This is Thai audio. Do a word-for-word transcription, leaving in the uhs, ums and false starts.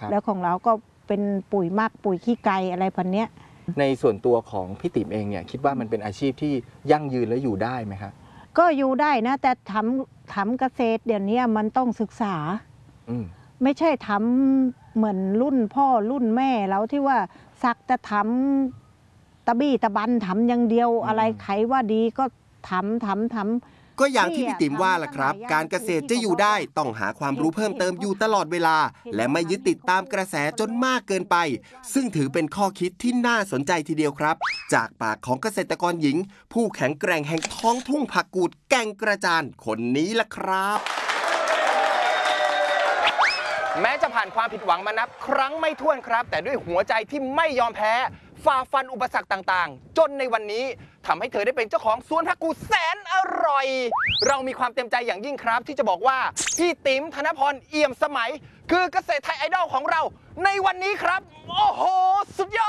แล้วของเราก็เป็นปุ๋ยหมักปุ๋ยขี้ไก่อะไรพันเนี้ยในส่วนตัวของพี่ติ๋มเองเนี่ยคิดว่ามันเป็นอาชีพที่ยั่งยืนและอยู่ได้ไหมครับก็อยู่ได้นะแต่ทำทำเกษตรเดี๋ยวนี้มันต้องศึกษาไม่ใช่ทำเหมือนรุ่นพ่อรุ่นแม่แล้วที่ว่าสักจะทำตะบี้ตะบันทำอย่างเดียวอะไรใครว่าดีก็ทำทำทำก็อย่างที่พี่ติ๋มว่าล่ะครับการเกษตรจะอยู่ได้ต้องหาความรู้เพิ่มเติมอยู่ตลอดเวลาและไม่ยึดติดตามกระแสจนมากเกินไปซึ่งถือเป็นข้อคิดที่น่าสนใจทีเดียวครับจากปากของเกษตรกรหญิงผู้แข็งแกร่งแห่งท้องทุ่งผักกูดแก่งกระจานคนนี้ล่ะครับแม้จะผ่านความผิดหวังมานับครั้งไม่ถ้วนครับแต่ด้วยหัวใจที่ไม่ยอมแพ้ฝ่าฟันอุปสรรคต่างๆจนในวันนี้ทำให้เธอได้เป็นเจ้าของสวนผักกูดแสนอร่อยเรามีความเต็มใจอย่างยิ่งครับที่จะบอกว่าพี่ติ๋มธนพรเอี่ยมสมัยคือเกษตรไทยไอดอลของเราในวันนี้ครับโอ้โหสุดย